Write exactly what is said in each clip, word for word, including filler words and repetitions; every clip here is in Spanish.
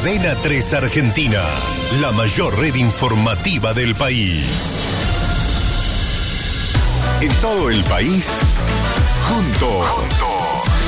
Cadena tres Argentina, la mayor red informativa del país. En todo el país, juntos. juntos.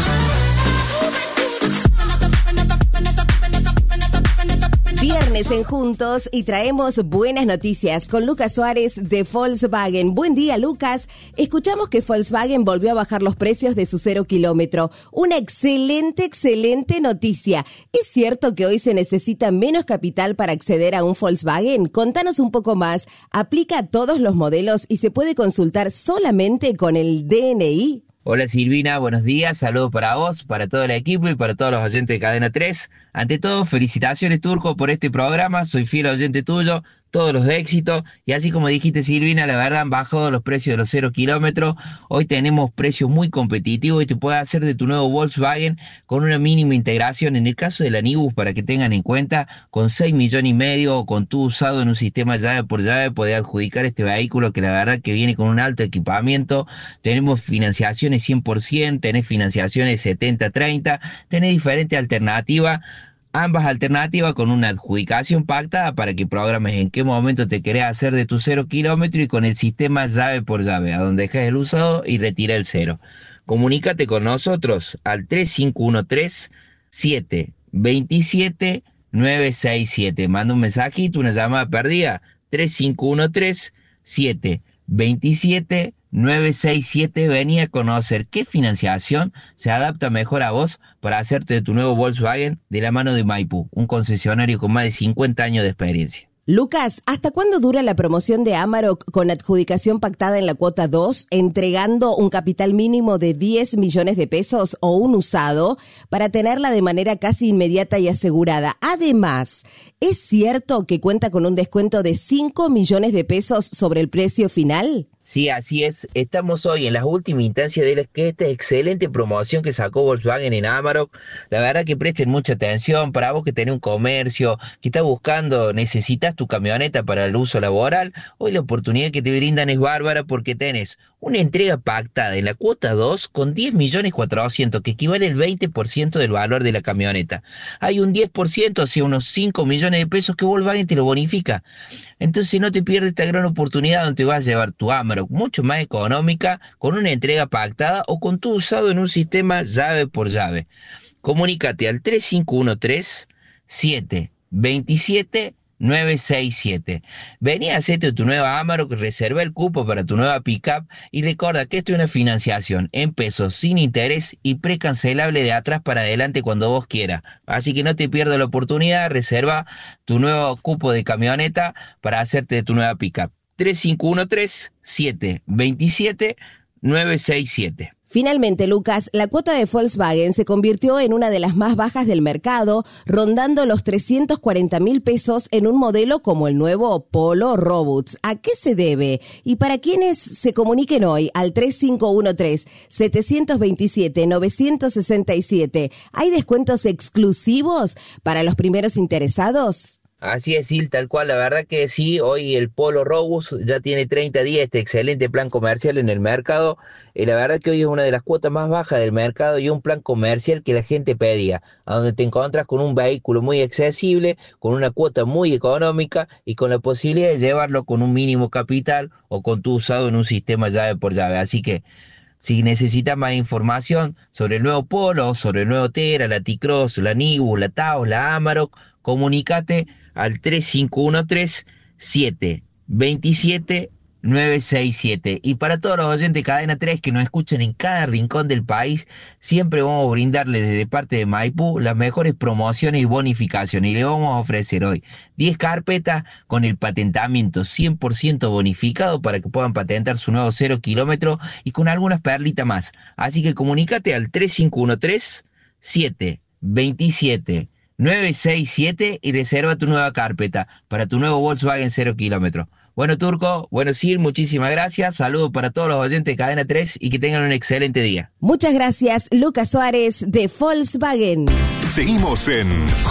Viernes en Juntos y traemos buenas noticias con Lucas Suárez de Volkswagen. Buen día, Lucas. Escuchamos que Volkswagen volvió a bajar los precios de su cero kilómetro. Una excelente, excelente noticia. ¿Es cierto que hoy se necesita menos capital para acceder a un Volkswagen? Contanos un poco más. ¿Aplica a todos los modelos y se puede consultar solamente con el D N I? Hola Silvina, buenos días, saludos para vos, para todo el equipo y para todos los oyentes de Cadena tres. Ante todo, felicitaciones Turco por este programa, soy fiel oyente tuyo, todos los éxitos, y así como dijiste Silvina, la verdad han bajado los precios de los cero kilómetros, hoy tenemos precios muy competitivos y te puedes hacer de tu nuevo Volkswagen con una mínima integración, en el caso de la Nibus, para que tengan en cuenta, con seis millones y medio o con tu usado en un sistema llave por llave, podés adjudicar este vehículo que la verdad que viene con un alto equipamiento, tenemos financiaciones cien por ciento, tenés financiaciones setenta treinta, tenés diferentes alternativas, ambas alternativas con una adjudicación pactada para que programes en qué momento te querés hacer de tu cero kilómetro y con el sistema llave por llave, a donde dejas el usado y retira el cero. Comunícate con nosotros al tres cinco uno tres, siete dos siete, nueve seis siete. Manda un mensajito, una llamada perdida, tres cinco uno tres, siete dos siete, nueve seis siete. Vení a conocer qué financiación se adapta mejor a vos para hacerte de tu nuevo Volkswagen de la mano de Maipú, un concesionario con más de cincuenta años de experiencia. Lucas, ¿hasta cuándo dura la promoción de Amarok con adjudicación pactada en la cuota dos, entregando un capital mínimo de diez millones de pesos o un usado para tenerla de manera casi inmediata y asegurada? Además, ¿es cierto que cuenta con un descuento de cinco millones de pesos sobre el precio final? Sí, así es. Estamos hoy en las últimas instancias de esta excelente promoción que sacó Volkswagen en Amarok. La verdad que presten mucha atención para vos que tenés un comercio, que estás buscando, necesitas tu camioneta para el uso laboral. Hoy la oportunidad que te brindan es bárbara porque tenés una entrega pactada en la cuota dos con diez millones cuatrocientos, que equivale al veinte por ciento del valor de la camioneta. Hay un diez por ciento, o sea, unos cinco millones de pesos que Volkswagen te lo bonifica. Entonces no te pierdas esta gran oportunidad donde vas a llevar tu Amarok mucho más económica, con una entrega pactada o con tu usado en un sistema llave por llave. Comunícate al tres cinco uno tres, siete dos siete, nueve seis siete. Vení a hacerte tu nueva Amarok, reserva el cupo para tu nueva pickup y recuerda que esto es una financiación en pesos sin interés y precancelable de atrás para adelante cuando vos quieras. Así que no te pierdas la oportunidad, reserva tu nuevo cupo de camioneta para hacerte de tu nueva pickup. tres cinco uno tres, siete dos siete, nueve seis siete. Finalmente, Lucas, la cuota de Volkswagen se convirtió en una de las más bajas del mercado, rondando los trescientos cuarenta mil pesos en un modelo como el nuevo Polo Robots. ¿A qué se debe? Y para quienes se comuniquen hoy al tres cinco uno tres, siete dos siete, nueve seis siete, ¿hay descuentos exclusivos para los primeros interesados? Así es, Sil, tal cual, la verdad que sí, hoy el Polo Robus ya tiene treinta días, este excelente plan comercial en el mercado, y la verdad que hoy es una de las cuotas más bajas del mercado y un plan comercial que la gente pedía, a donde te encuentras con un vehículo muy accesible, con una cuota muy económica y con la posibilidad de llevarlo con un mínimo capital o con tu usado en un sistema llave por llave, así que si necesitas más información sobre el nuevo Polo, sobre el nuevo Tera, la T-Cross, la Nibus, la Taos, la Amarok, comunícate al tres cinco uno tres, siete dos siete, nueve seis siete. Y para todos los oyentes de Cadena tres que nos escuchan en cada rincón del país, siempre vamos a brindarles desde parte de Maipú las mejores promociones y bonificaciones. Y le vamos a ofrecer hoy diez carpetas con el patentamiento cien por ciento bonificado para que puedan patentar su nuevo cero kilómetro y con algunas perlitas más. Así que comunícate al tres cinco uno tres, siete dos siete, nueve seis siete y reserva tu nueva carpeta para tu nuevo Volkswagen cero kilómetro. Bueno, Turco, bueno, Sir, muchísimas gracias. Saludos para todos los oyentes de Cadena tres y que tengan un excelente día. Muchas gracias, Lucas Suárez de Volkswagen. Seguimos en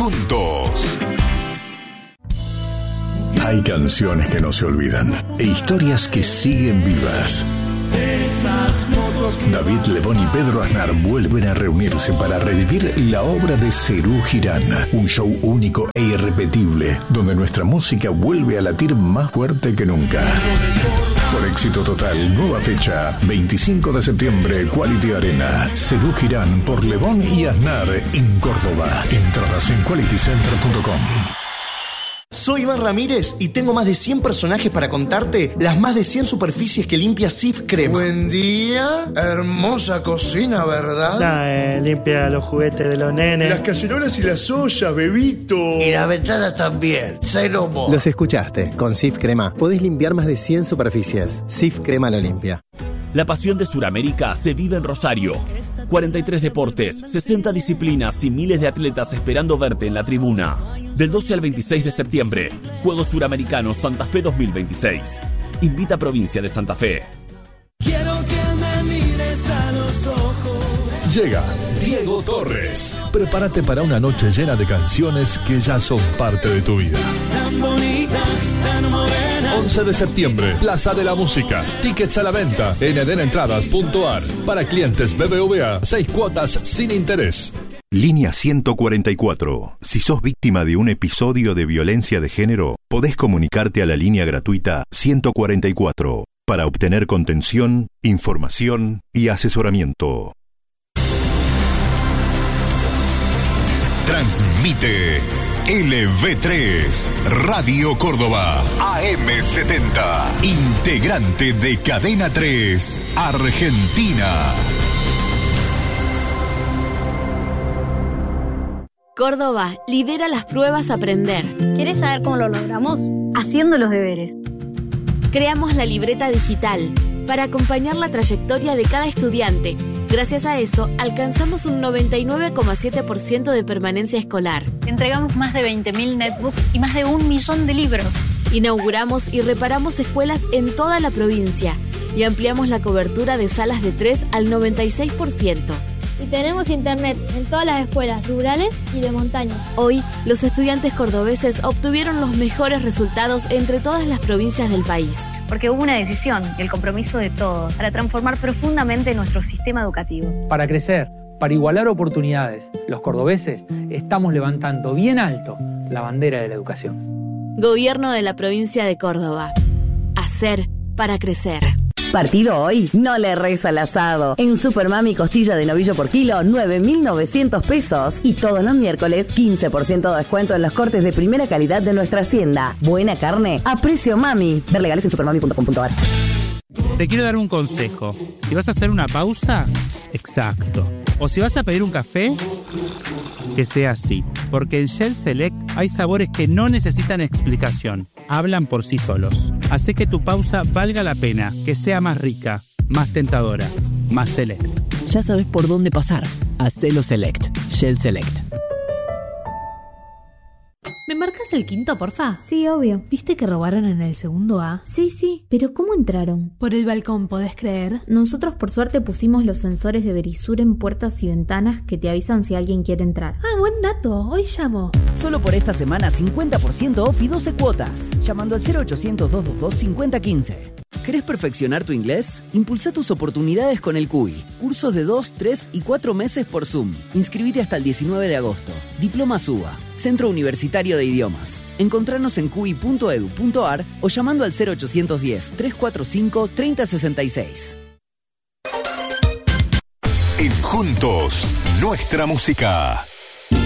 Juntos. Hay canciones que no se olvidan e historias que siguen vivas. esas motos que... David Lebón y Pedro Aznar vuelven a reunirse para revivir la obra de Serú Girán, un show único e irrepetible, donde nuestra música vuelve a latir más fuerte que nunca. Por éxito total, nueva fecha, veinticinco de septiembre, Quality Arena. Serú Girán por Lebón y Aznar en Córdoba. Entradas en quality center punto com. Soy Iván Ramírez y tengo más de cien personajes para contarte las más de cien superficies que limpia Sif Crema. Buen día, hermosa cocina, ¿verdad? La, eh, limpia los juguetes de los nenes. Las cacerolas y las ollas, bebito. Y las ventanas también, cero mo. Los escuchaste, con Sif Crema podés limpiar más de cien superficies. Sif Crema lo limpia. La pasión de Suramérica se vive en Rosario. cuarenta y tres deportes, sesenta disciplinas y miles de atletas esperando verte en la tribuna. Del doce al veintiséis de septiembre, Juegos Suramericanos Santa Fe dos mil veintiséis. Invita a Provincia de Santa Fe. Quiero que me mires a los ojos. Llega Diego Torres. Prepárate para una noche llena de canciones que ya son parte de tu vida. Tan bonita, tan morena. once de septiembre, Plaza de la Música. Tickets a la venta en eden entradas punto a r. Para clientes B B V A, seis cuotas sin interés. Línea ciento cuarenta y cuatro. Si sos víctima de un episodio de violencia de género, podés comunicarte a la línea gratuita ciento cuarenta y cuatro para obtener contención, información y asesoramiento. Transmite L V tres, Radio Córdoba, A M setenta, integrante de Cadena tres, Argentina. Córdoba lidera las pruebas Aprender. ¿Quieres saber cómo lo logramos? Haciendo los deberes. Creamos la libreta digital para acompañar la trayectoria de cada estudiante. Gracias a eso, alcanzamos un noventa y nueve coma siete por ciento de permanencia escolar. Entregamos más de veinte mil netbooks y más de un millón de libros. Inauguramos y reparamos escuelas en toda la provincia y ampliamos la cobertura de salas de tres al noventa y seis por ciento. Y tenemos internet en todas las escuelas rurales y de montaña. Hoy, los estudiantes cordobeses obtuvieron los mejores resultados entre todas las provincias del país. Porque hubo una decisión y el compromiso de todos para transformar profundamente nuestro sistema educativo. Para crecer, para igualar oportunidades, los cordobeses estamos levantando bien alto la bandera de la educación. Gobierno de la provincia de Córdoba. Hacer para crecer. Partido hoy, no le erres al asado. En Supermami costilla de novillo por kilo, nueve mil novecientos pesos. Y todos los miércoles, quince por ciento de descuento en los cortes de primera calidad de nuestra hacienda. Buena carne a precio mami. Ver legales en supermami punto com punto a r. Te quiero dar un consejo. Si vas a hacer una pausa, exacto. O si vas a pedir un café, que sea así. Porque en Shell Select hay sabores que no necesitan explicación. Hablan por sí solos. Hace que tu pausa valga la pena, que sea más rica, más tentadora, más select. Ya sabes por dónde pasar. Hacelo Select. Shell Select. ¿Me marcas el quinto, porfa? Sí, obvio. ¿Viste que robaron en el segundo A? Sí, sí. ¿Pero cómo entraron? Por el balcón, ¿podés creer? Nosotros por suerte pusimos los sensores de Verisur en puertas y ventanas que te avisan si alguien quiere entrar. Ah, buen dato. Hoy llamo. Solo por esta semana cincuenta por ciento off y doce cuotas. Llamando al cero ochocientos, dos dos dos, cinco cero uno cinco. ¿Querés perfeccionar tu inglés? Impulsa tus oportunidades con el C U I. Cursos de dos, tres y cuatro meses por Zoom. Inscribite hasta el diecinueve de agosto. Diploma SUBA, Centro Universitario de Idiomas. Encontranos en q i punto e d u punto a r o llamando al cero ochocientos diez, trescientos cuarenta y cinco, treinta sesenta y seis. En Juntos, nuestra música.